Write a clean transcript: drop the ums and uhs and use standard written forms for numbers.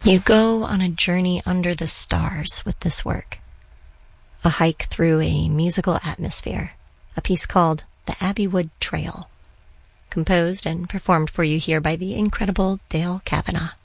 You go on a journey under the stars with this work. A hike through a musical atmosphere, a piece called The Abbeywood Trail, composed and performed for you here by the incredible Dale Kavanagh.